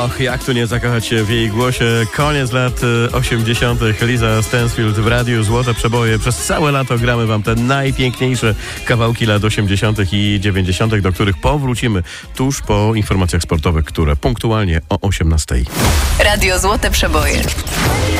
Och, jak tu nie zakochać się w jej głosie. Koniec lat 80. Liza Stansfield w radiu Złote Przeboje. Przez całe lato gramy wam te najpiękniejsze kawałki lat 80. i 90., do których powrócimy tuż po informacjach sportowych, które punktualnie o 18. Radio Złote Przeboje.